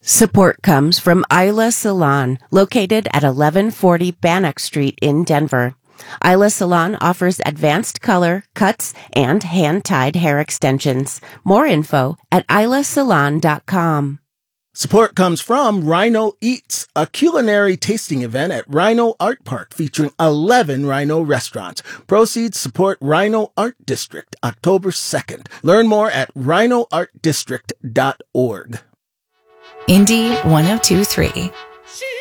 Support comes from Isla Salon, located at 1140 Bannock Street in Denver. Isla Salon offers advanced color, cuts, and hand-tied hair extensions. More info at islasalon.com. Support comes from Rhino Eats, a culinary tasting event at Rhino Art Park featuring 11 Rhino restaurants. Proceeds support Rhino Art District, October 2nd. Learn more at rhinoartdistrict.org. Indy 102.3.